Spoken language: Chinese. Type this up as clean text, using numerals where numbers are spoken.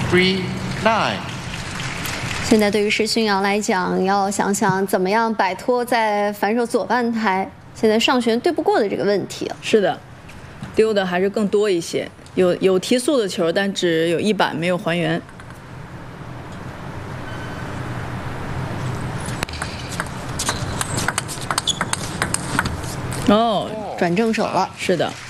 3-9。 现在对于施勋瑶来讲，要想想怎么样摆脱在反手左半台现在上旋对不过的这个问题。 是的，丢的还是更多一些，有提速的球，但只有一板没有还原。哦， 转正手了。 是的。